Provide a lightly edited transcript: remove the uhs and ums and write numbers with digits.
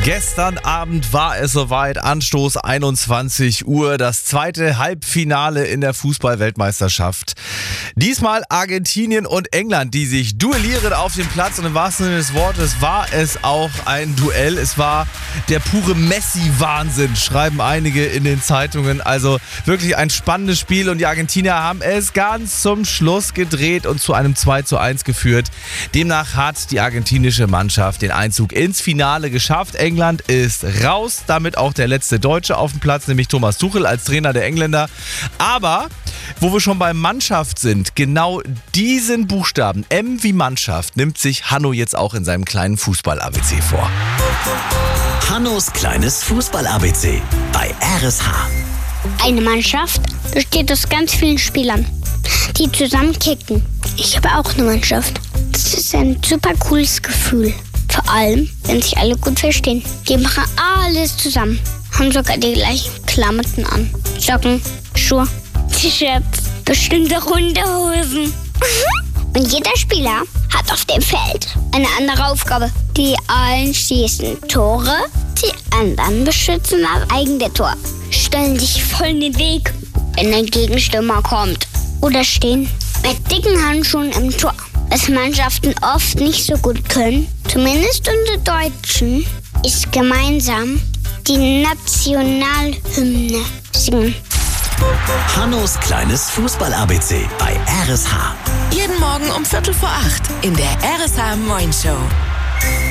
Gestern Abend war es soweit, Anstoß 21 Uhr, das zweite Halbfinale in der Fußball-Weltmeisterschaft. Diesmal Argentinien und England, die sich duellieren auf dem Platz, und im wahrsten Sinne des Wortes war es auch ein Duell. Es war der pure Messi-Wahnsinn, schreiben einige in den Zeitungen. Also wirklich ein spannendes Spiel, und die Argentinier haben es ganz zum Schluss gedreht und zu einem 2:1 geführt. Demnach hat die argentinische Mannschaft den Einzug ins Finale geschafft. England ist raus, damit auch der letzte Deutsche auf dem Platz, nämlich Thomas Tuchel als Trainer der Engländer. Aber wo wir schon bei Mannschaft sind, genau diesen Buchstaben, M wie Mannschaft, nimmt sich Hanno jetzt auch in seinem kleinen Fußball-ABC vor. Hannos kleines Fußball-ABC bei RSH. Eine Mannschaft besteht aus ganz vielen Spielern, die zusammen kicken. Ich habe auch eine Mannschaft. Das ist ein super cooles Gefühl. Vor allem, wenn sich alle gut verstehen. Die machen alles zusammen, haben sogar die gleichen Klamotten an. Socken, Schuhe, T-Shirts, bestimmte Unterhosen. Und jeder Spieler hat auf dem Feld eine andere Aufgabe. Die einen schießen Tore, die anderen beschützen das eigene Tor. Stellen sich voll in den Weg, wenn ein Gegenstürmer kommt. Oder stehen mit dicken Handschuhen im Tor. Was Mannschaften oft nicht so gut können, zumindest unter Deutschen, ist gemeinsam die Nationalhymne singen. Hannos kleines Fußball-ABC bei RSH. Jeden Morgen um 7:45 in der RSH Morning Show.